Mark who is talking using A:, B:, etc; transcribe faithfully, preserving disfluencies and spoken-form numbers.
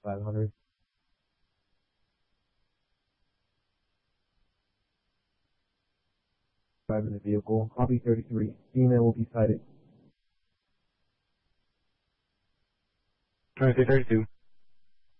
A: five hundred. Driving the vehicle. Copy thirty-three. Female will be sighted.
B: Alright, thirty-two.